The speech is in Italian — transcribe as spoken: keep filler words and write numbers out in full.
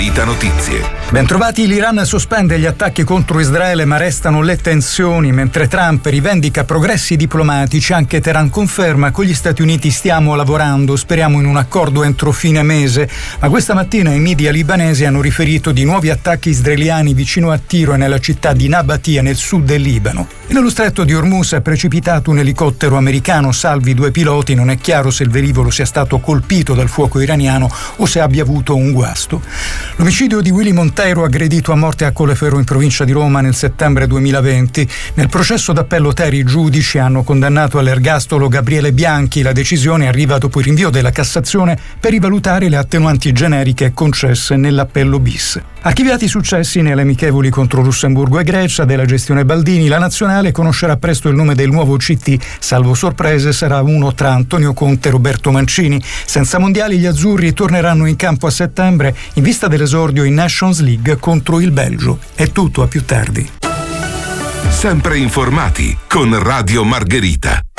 Ita Notizie. Bentrovati. L'Iran sospende gli attacchi contro Israele, ma restano le tensioni. Mentre Trump rivendica progressi diplomatici, anche Teheran conferma: con gli Stati Uniti stiamo lavorando, speriamo in un accordo entro fine mese. Ma questa mattina i media libanesi hanno riferito di nuovi attacchi israeliani vicino a Tiro e nella città di Nabatia, nel sud del Libano. E nello stretto di Hormuz è precipitato un elicottero americano, salvi due piloti. Non è chiaro se il velivolo sia stato colpito dal fuoco iraniano o se abbia avuto un guasto. L'omicidio di Willy Monteiro, aggredito a morte a Colleferro in provincia di Roma nel settembre duemilaventi. Nel processo d'appello Teri i giudici hanno condannato all'ergastolo Gabriele Bianchi. La decisione arriva dopo il rinvio della Cassazione per rivalutare le attenuanti generiche concesse nell'appello bis. Archiviati i successi nelle amichevoli contro Lussemburgo e Grecia della gestione Baldini, la nazionale conoscerà presto il nome del nuovo C T. Salvo sorprese, sarà uno tra Antonio Conte e Roberto Mancini. Senza mondiali, gli azzurri torneranno in campo a settembre in vista dell'esordio in Nations League contro il Belgio. È tutto, a più tardi. Sempre informati con Radio Margherita.